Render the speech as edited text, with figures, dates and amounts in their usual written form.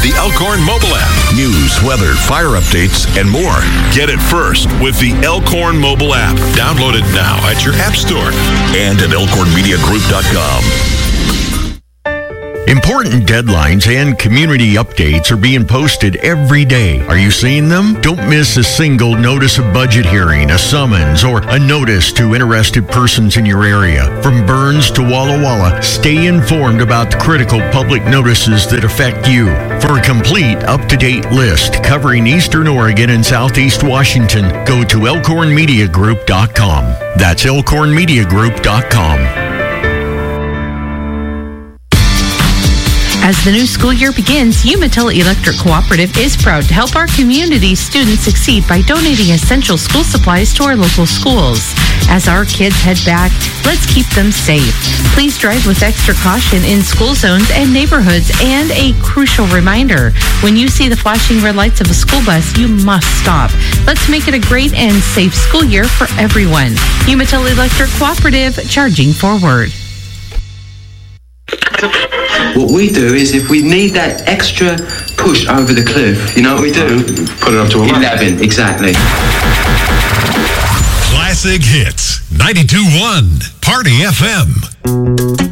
the Elkhorn mobile app. News, weather, fire updates, and more. Get it first with the Elkhorn mobile app. Download it now at your app store and at elkhornmediagroup.com. Important deadlines and community updates are being posted every day. Are you seeing them? Don't miss a single notice of budget hearing, a summons, or a notice to interested persons in your area. From Burns to Walla Walla, stay informed about the critical public notices that affect you. For a complete, up-to-date list covering Eastern Oregon and Southeast Washington, go to elkhornmediagroup.com. That's elkhornmediagroup.com. As the new school year begins, Umatilla Electric Cooperative is proud to help our community students succeed by donating essential school supplies to our local schools. As our kids head back, let's keep them safe. Please drive with extra caution in school zones and neighborhoods. And a crucial reminder, when you see the flashing red lights of a school bus, you must stop. Let's make it a great and safe school year for everyone. Umatilla Electric Cooperative, charging forward. What we do is if we need that extra push over the cliff, you know what we do? Put it up to 11, exactly. Classic Hits, 92.1, Party FM.